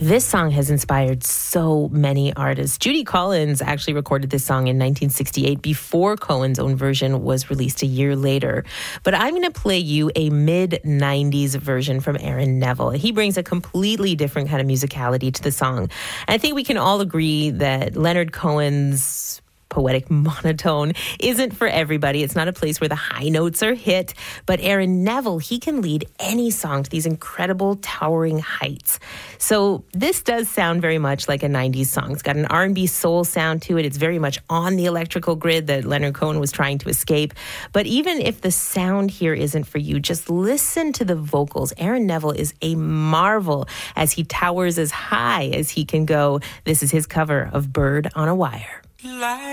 This song has inspired so many artists. Judy Collins actually recorded this song in 1968 before Cohen's own version was released a year later. But I'm going to play you a mid-90s version from Aaron Neville. He brings a completely different kind of musicality to the song. I think we can all agree that Leonard Cohen's poetic monotone isn't for everybody. It's not a place where the high notes are hit. But Aaron Neville, he can lead any song to these incredible towering heights. So this does sound very much like a 90s song. It's got an R&B soul sound to it. It's very much on the electrical grid that Leonard Cohen was trying to escape. But even if the sound here isn't for you, just listen to the vocals. Aaron Neville is a marvel as he towers as high as he can go. This is his cover of Bird on a Wire.